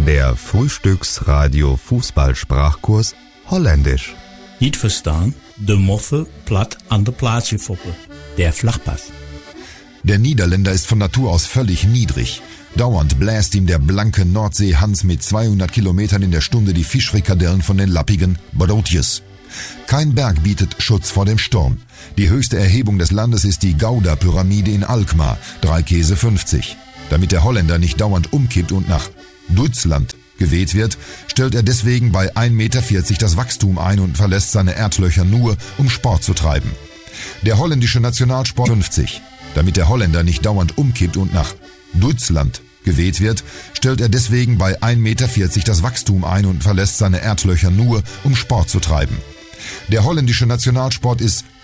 Der Frühstücksradio-Fußball-Sprachkurs Holländisch. Niet verstaan, de Moffe platt an der Plaatsjefoppe. Der Flachpass. Der Niederländer ist von Natur aus völlig niedrig. Dauernd bläst ihm der blanke Nordsee-Hans mit 200 Kilometern in der Stunde die Fischfrikadellen von den lappigen Broodjes. Kein Berg bietet Schutz vor dem Sturm. Die höchste Erhebung des Landes ist die Gouda-Pyramide in Alkmaar, 3 Käse 50. Damit der Holländer nicht dauernd umkippt und nach Duitsland geweht wird, stellt er deswegen bei 1,40 Meter das Wachstum ein und verlässt seine Erdlöcher nur, um Sport zu treiben. Der holländische Nationalsport 50. Damit der Holländer nicht dauernd umkippt und nach Duitsland geweht wird, stellt er deswegen bei 1,40 Meter das Wachstum ein und verlässt seine Erdlöcher nur, um Sport zu treiben. Der holländische Nationalsport ist